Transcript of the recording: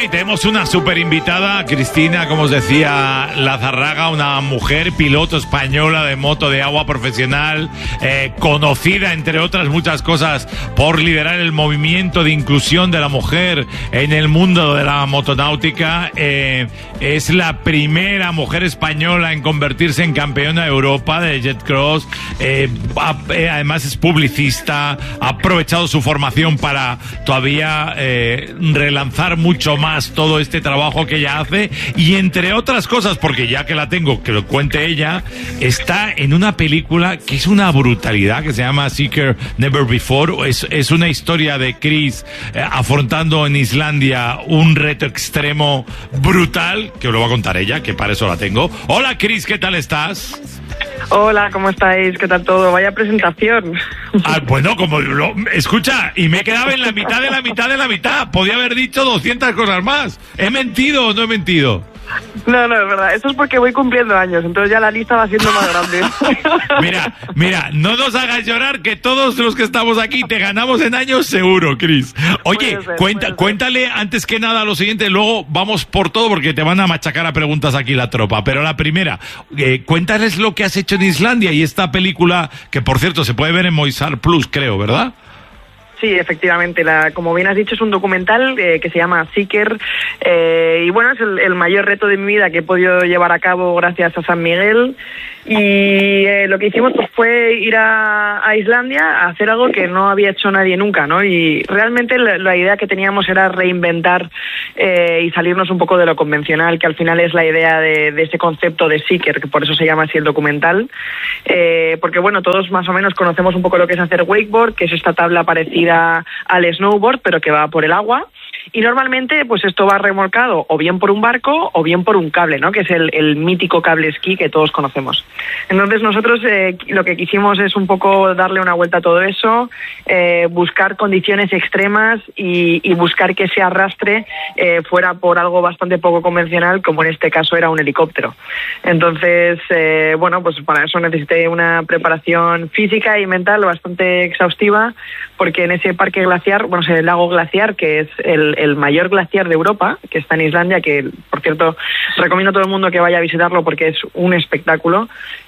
y tenemos una súper invitada, Cristina, como os decía, Lazarraga, una mujer piloto española de moto de agua profesional, conocida, entre otras muchas cosas, por liderar el movimiento de inclusión de la mujer en el mundo de la motonáutica. Es la primera mujer española en convertirse en campeona de Europa de Jet Cross. Además es publicista, ha aprovechado su formación para todavía relanzar mucho más todo este trabajo que ella hace, y entre otras cosas, porque ya que la tengo, que lo cuente ella, está en una película que es una brutalidad, que se llama Seeker Never Before. Es una historia de Chris afrontando en Islandia un reto extremo brutal, que os lo va a contar ella, que para eso la tengo. Hola Chris, ¿qué tal estás? Hola, ¿cómo estáis? ¿Qué tal todo? Vaya presentación. Bueno, escucha, y me quedaba en la mitad de la mitad de la mitad. Podía haber dicho 200 cosas más. ¿He mentido o no he mentido? No, es verdad. Esto es porque voy cumpliendo años, entonces ya la lista va siendo más grande. Mira, no nos hagas llorar, que todos los que estamos aquí te ganamos en años seguro, Chris. Oye, cuéntale antes que nada lo siguiente, luego vamos por todo porque te van a machacar a preguntas aquí la tropa. Pero la primera, cuéntales lo que has hecho en Islandia y esta película, que por cierto se puede ver en Movistar Plus, creo, ¿verdad? Sí, efectivamente. Como bien has dicho, es un documental que se llama Seeker, y bueno, es el mayor reto de mi vida que he podido llevar a cabo gracias a San Miguel. Y lo que hicimos pues fue ir a Islandia a hacer algo que no había hecho nadie nunca, ¿no? Y realmente la idea que teníamos era reinventar y salirnos un poco de lo convencional, que al final es la idea de ese concepto de Seeker, que por eso se llama así el documental. Porque bueno, todos más o menos conocemos un poco lo que es hacer wakeboard, que es esta tabla parecida al snowboard, pero que va por el agua. Y normalmente pues esto va remolcado o bien por un barco o bien por un cable, ¿no? Que es el mítico cable esquí que todos conocemos. Entonces nosotros lo que quisimos es un poco darle una vuelta a todo eso, buscar condiciones extremas y buscar que ese arrastre fuera por algo bastante poco convencional, como en este caso era un helicóptero. Entonces, bueno, pues para eso necesité una preparación física y mental bastante exhaustiva, porque en ese parque glaciar, bueno, el lago glaciar, que es el mayor glaciar de Europa, que está en Islandia, que por cierto recomiendo a todo el mundo que vaya a visitarlo porque es un espectáculo.